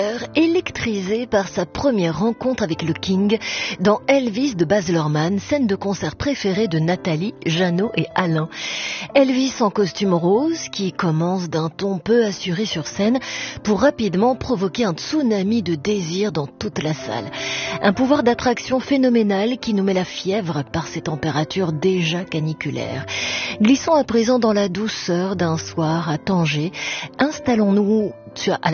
Électrisé par sa première rencontre avec le King dans Elvis de Baz Luhrmann, scène de concert préférée de Nathalie, Jeannot et Alain. Elvis en costume rose qui commence d'un ton peu assuré sur scène pour rapidement provoquer un tsunami de désir dans toute la salle. Un pouvoir d'attraction phénoménal qui nous met la fièvre par ses températures déjà caniculaires. Glissons à présent dans la douceur d'un soir à Tanger. Installons-nous à